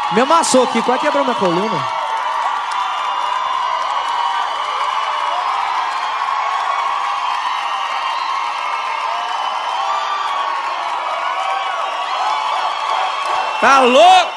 Me amassou aqui, quase quebrou minha coluna. Tá louco?